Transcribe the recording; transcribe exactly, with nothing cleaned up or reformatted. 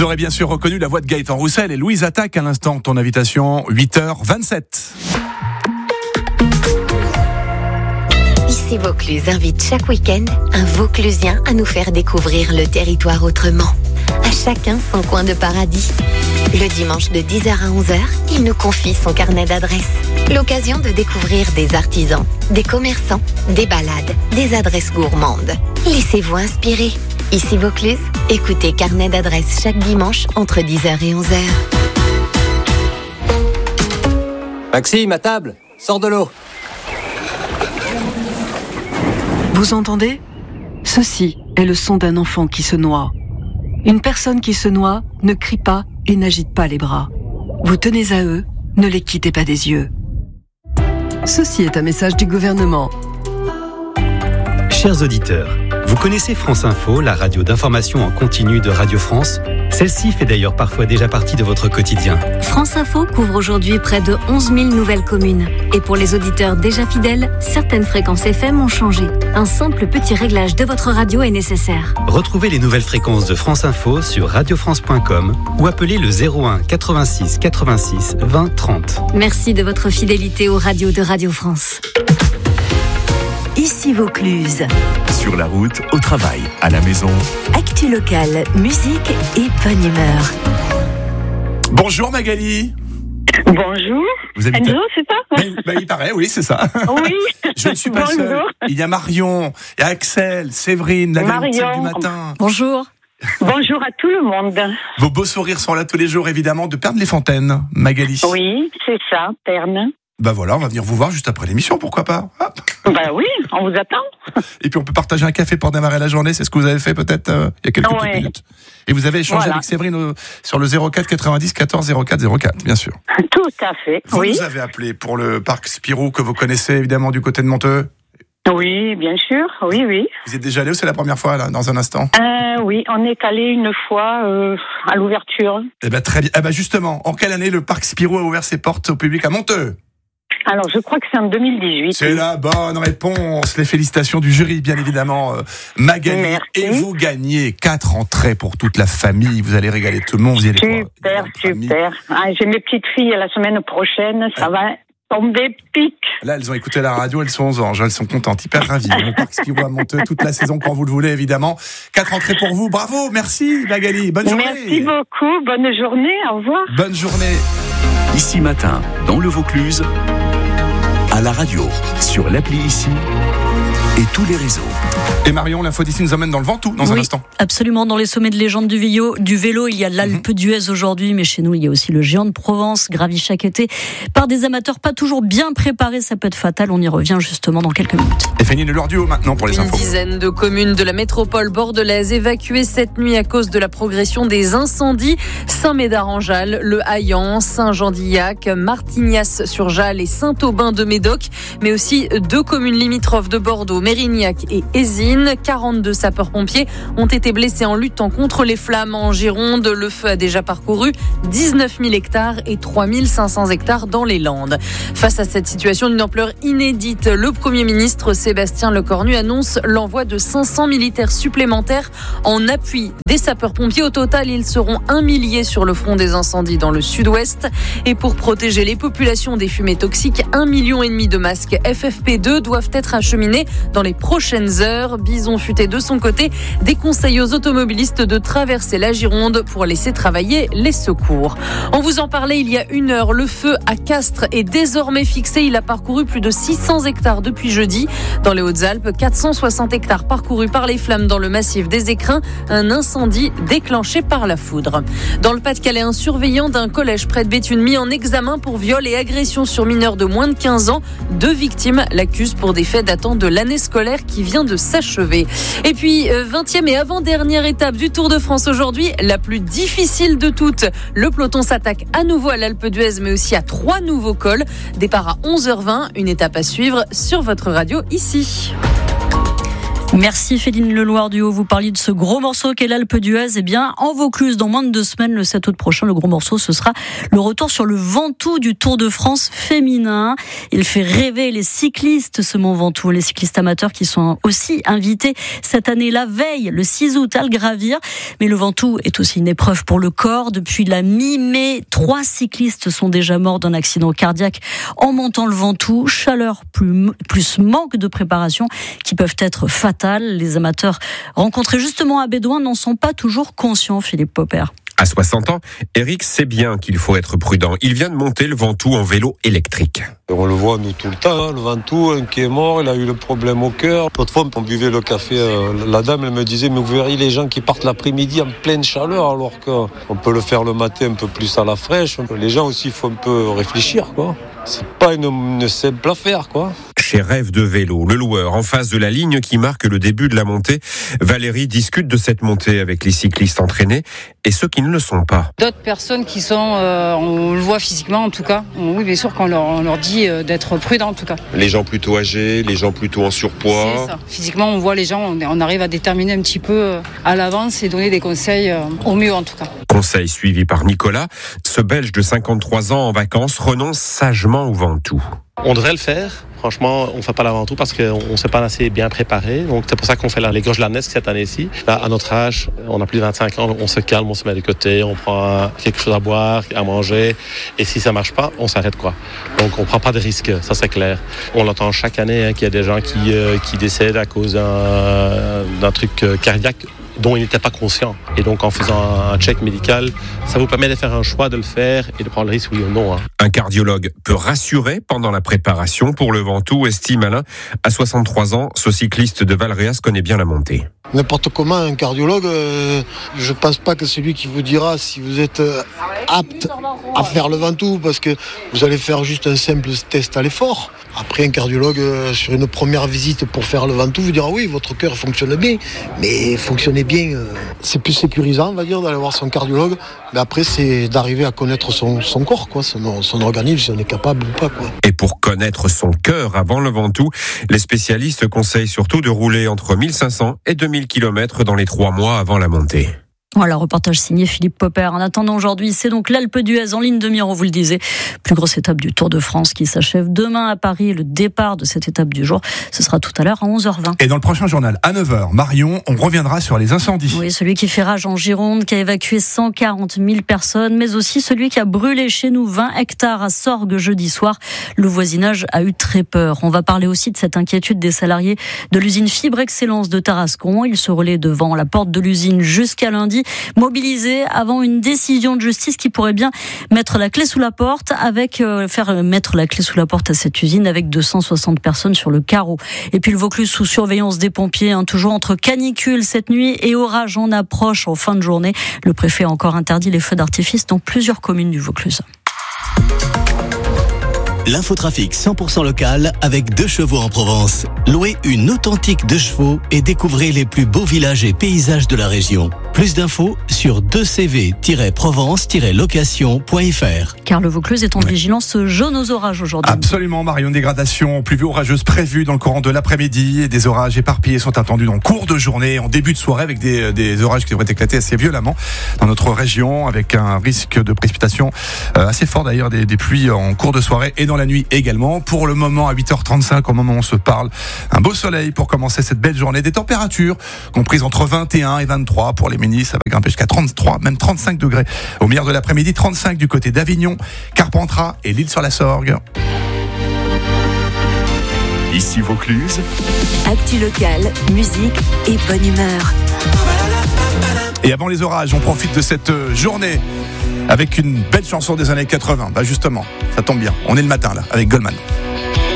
Vous aurez bien sûr reconnu la voix de Gaëtan Roussel et Louise Attaque à l'instant. Ton invitation, huit heures vingt-sept. Ici Vaucluse invite chaque week-end un Vauclusien à nous faire découvrir le territoire autrement. À chacun son coin de paradis. Le dimanche de dix heures à onze heures, il nous confie son carnet d'adresses. L'occasion de découvrir des artisans, des commerçants, des balades, des adresses gourmandes. Laissez-vous inspirer. Ici Vaucluse, écoutez Carnet d'adresses chaque dimanche entre dix heures et onze heures. Maxime, à table, sors de l'eau. Vous entendez ? Ceci est le son d'un enfant qui se noie. Une personne qui se noie ne crie pas et n'agite pas les bras. Vous tenez à eux, ne les quittez pas des yeux. Ceci est un message du gouvernement. Chers auditeurs, vous connaissez France Info, la radio d'information en continu de Radio France ? Celle-ci fait d'ailleurs parfois déjà partie de votre quotidien. France Info couvre aujourd'hui près de onze mille nouvelles communes. Et pour les auditeurs déjà fidèles, certaines fréquences F M ont changé. Un simple petit réglage de votre radio est nécessaire. Retrouvez les nouvelles fréquences de France Info sur radio france point com ou appelez le zéro un quatre-vingt-six quatre-vingt-six vingt trente. Merci de votre fidélité aux radios de Radio France. Ici Vaucluse. Sur la route, au travail, à la maison. Actu locale, musique et bonne humeur. Bonjour Magali. Bonjour. Vous habitez... Enzo, c'est ça ? bah, bah, il paraît, oui, c'est ça. Oui. Je ne suis pas Bonjour. seul. Il y a Marion, il y a Axel, Séverine, la Marion. grande du matin. Bonjour. Bonjour à tout le monde. Vos beaux sourires sont là tous les jours, évidemment, de Pernes-les-Fontaines, Magali. Oui, c'est ça, Perne. Bah voilà, on va venir vous voir juste après l'émission, pourquoi pas. Hop. Bah oui, on vous attend. Et puis on peut partager un café pour démarrer la journée, c'est ce que vous avez fait peut-être euh, il y a quelques Ouais. petites minutes. Et vous avez échangé Voilà. avec Séverine au- sur le zéro quatre quatre-vingt-dix quatorze zéro quatre zéro quatre, bien sûr. Tout à fait, Vous oui. nous avez appelé pour le parc Spirou que vous connaissez évidemment du côté de Monteux. Oui, bien sûr, oui, oui. Vous êtes déjà allé ou c'est la première fois là, dans un instant? Euh, oui, on est allé une fois euh, à l'ouverture. Eh ben très bien. Eh ben justement, en quelle année le parc Spirou a ouvert ses portes au public à Monteux? Alors, je crois que c'est en deux mille dix-huit. C'est la bonne réponse. Les félicitations du jury, bien évidemment, euh, Magali. Merci. Et vous gagnez quatre entrées pour toute la famille. Vous allez régaler tout le monde. Vous y allez Super, pouvoir- super. Ah, j'ai mes petites filles la semaine prochaine, ça va tomber pic. Là, elles ont écouté la radio, elles sont aux anges, elles sont contentes, hyper ravies. Le parc Spirou à Monteux toute la saison quand vous le voulez, évidemment. Quatre entrées pour vous. Bravo, merci Magali. Bonne journée. Merci beaucoup, bonne journée, au revoir. Bonne journée. Ici matin, dans le Vaucluse, à la radio, sur l'appli Ici et tous les réseaux. Et Marion, l'info d'ici nous emmène dans le Ventoux dans oui, un instant. Absolument, dans les sommets de légende du vélo, du vélo il y a l'Alpe d'Huez aujourd'hui, mais chez nous, il y a aussi le Géant de Provence, gravi chaque été par des amateurs pas toujours bien préparés. Ça peut être fatal, on y revient justement dans quelques minutes. Et Fanny Le Lorduo maintenant pour les Une infos. dizaine de communes de la métropole bordelaise évacuées cette nuit à cause de la progression des incendies. Saint-Médard-en-Jalles, Le Haillan, Saint-Jean-d'Illac, Martignas-sur-Jalles et Saint-Aubin-de-Médoc, mais aussi deux communes limitrophes de Bordeaux, Mérignac et Ézines. quarante-deux sapeurs-pompiers ont été blessés en luttant contre les flammes en Gironde. Le feu a déjà parcouru dix-neuf mille hectares et trois mille cinq cents hectares dans les Landes. Face à cette situation d'une ampleur inédite, le Premier ministre Sébastien Lecornu annonce l'envoi de cinq cents militaires supplémentaires en appui des sapeurs-pompiers. Au total, ils seront un millier sur le front des incendies dans le sud-ouest. Et pour protéger les populations des fumées toxiques, un million et demi de masques F F P deux doivent être acheminés dans les prochaines heures. Bison Futé, de son côté, déconseille aux automobilistes de traverser la Gironde pour laisser travailler les secours. On vous en parlait il y a une heure. Le feu à Castres est désormais fixé. Il a parcouru plus de six cents hectares depuis jeudi. Dans les Hautes-Alpes, quatre cent soixante hectares parcourus par les flammes dans le massif des Écrins. Un incendie déclenché par la foudre. Dans le Pas-de-Calais, un surveillant d'un collège près de Béthune mis en examen pour viol et agression sur mineurs de moins de quinze ans. Deux victimes l'accusent pour des faits datant de l'année scolaire qui vient de s'achever. Et puis, vingtième et avant-dernière étape du Tour de France aujourd'hui, la plus difficile de toutes. Le peloton s'attaque à nouveau à l'Alpe d'Huez, mais aussi à trois nouveaux cols. Départ à onze heures vingt, une étape à suivre sur votre radio ici. Merci Féline Leloir-Duhaut. Vous parliez de ce gros morceau qu'est l'Alpe d'Huez. Eh bien, en Vaucluse, dans moins de deux semaines, le sept août prochain, le gros morceau, ce sera le retour sur le Ventoux du Tour de France féminin. Il fait rêver les cyclistes, ce Mont Ventoux, les cyclistes amateurs qui sont aussi invités cette année, la veille, le six août, à le gravir. Mais le Ventoux est aussi une épreuve pour le corps. Depuis la mi-mai, trois cyclistes sont déjà morts d'un accident cardiaque en montant le Ventoux. Chaleur plus, plus manque de préparation qui peuvent être fatales. Les amateurs rencontrés justement à Bédouin n'en sont pas toujours conscients, Philippe Popper. À soixante ans, Eric sait bien qu'il faut être prudent. Il vient de monter le Ventoux en vélo électrique. On le voit nous tout le temps, hein, le Ventoux, un qui est mort, il a eu le problème au cœur. L'autre fois, on buvait le café, euh, la dame elle me disait, mais vous verrez les gens qui partent l'après-midi en pleine chaleur, alors qu'on peut le faire le matin un peu plus à la fraîche. Les gens aussi, il faut un peu réfléchir, quoi. C'est pas une, une simple affaire, quoi. Chez Rêve de Vélo, le loueur en face de la ligne qui marque le début de la montée, Valérie discute de cette montée avec les cyclistes entraînés et ceux qui ne le sont pas. D'autres personnes qui sont, euh, on le voit physiquement en tout cas, oui bien sûr qu'on leur, on leur dit d'être prudents en tout cas. Les gens plutôt âgés, les gens plutôt en surpoids. C'est ça. Physiquement on voit les gens, on, on arrive à déterminer un petit peu à l'avance et donner des conseils euh, au mieux en tout cas. Conseil suivi par Nicolas, ce Belge de cinquante-trois ans en vacances renonce sagement au Ventoux. On devrait le faire. Franchement, on ne fait pas la Ventoux parce qu'on ne s'est pas assez bien préparé. Donc, c'est pour ça qu'on fait les Gorges Lannesques cette année-ci. Là, à notre âge, on a plus de vingt-cinq ans, on se calme, on se met de côté, on prend quelque chose à boire, à manger. Et si ça ne marche pas, on s'arrête, quoi. Donc, on ne prend pas de risques, ça c'est clair. On l'entend chaque année hein, qu'il y a des gens qui, euh, qui décèdent à cause d'un, d'un truc cardiaque dont ils n'étaient pas conscients. Et donc, en faisant un check médical, ça vous permet de faire un choix de le faire et de prendre le risque, oui ou non. Hein. Un cardiologue peut rassurer pendant la préparation pour le Ventoux, estime Alain. À soixante-trois ans, ce cycliste de Valréas connaît bien la montée. N'importe comment, un cardiologue, euh, je pense pas que c'est lui qui vous dira si vous êtes euh, apte à faire le Ventoux, parce que vous allez faire juste un simple test à l'effort. Après, un cardiologue, euh, sur une première visite pour faire le Ventoux, vous dira oui, votre cœur fonctionne bien, mais fonctionnez bien, euh, c'est plus sécurisant, on va dire, d'aller voir son cardiologue. Mais après, c'est d'arriver à connaître son, son corps, quoi, son, son organisme, si on est capable ou pas, quoi. Et pour connaître son cœur avant le Ventoux, les spécialistes conseillent surtout de rouler entre mille cinq cents et deux mille kilomètres dans les trois mois avant la montée. Voilà, reportage signé Philippe Popper. En attendant aujourd'hui, c'est donc l'Alpe d'Huez en ligne de mire, on vous le disait. Plus grosse étape du Tour de France qui s'achève demain à Paris. Le départ de cette étape du jour, ce sera tout à l'heure à onze heures vingt. Et dans le prochain journal, à neuf heures, Marion, on reviendra sur les incendies. Oui, celui qui fait rage en Gironde, qui a évacué cent quarante mille personnes, mais aussi celui qui a brûlé chez nous vingt hectares à Sorgues jeudi soir. Le voisinage a eu très peur. On va parler aussi de cette inquiétude des salariés de l'usine Fibre Excellence de Tarascon. Ils se relaient devant la porte de l'usine jusqu'à lundi, mobilisés avant une décision de justice qui pourrait bien mettre la clé sous la porte, avec euh, faire mettre la clé sous la porte à cette usine avec deux cent soixante personnes sur le carreau. Et puis le Vaucluse sous surveillance des pompiers, hein, toujours entre canicule cette nuit et orage en approche en fin de journée. Le préfet a encore interdit les feux d'artifice dans plusieurs communes du Vaucluse. L'infotrafic cent pour cent local avec Deux Chevaux en Provence. Louez une authentique Deux Chevaux et découvrez les plus beaux villages et paysages de la région. Plus d'infos sur deux c v tiret provence tiret location point f r. Car le Vaucluse est en ouais. vigilance jaune aux orages aujourd'hui. Absolument, Marion. Dégradation, pluie orageuse prévue dans le courant de l'après-midi. Et des orages éparpillés sont attendus dans le cours de journée, en début de soirée, avec des, des orages qui devraient éclater assez violemment dans notre région, avec un risque de précipitation euh, assez fort d'ailleurs, des, des pluies en cours de soirée et dans la nuit également. Pour le moment, à huit heures trente-cinq, au moment où on se parle, un beau soleil pour commencer cette belle journée. Des températures comprises entre vingt et un et vingt-trois pour les Ménis, ça va grimper jusqu'à trente-trois, même trente-cinq degrés au milieu de l'après-midi, trente-cinq du côté d'Avignon, Carpentras et l'île sur la Sorgue. Ici Vaucluse. Actu locale, musique et bonne humeur. Et avant les orages, on profite de cette journée avec une belle chanson des années quatre-vingts. Bah justement, ça tombe bien. On est le matin là, avec Goldman.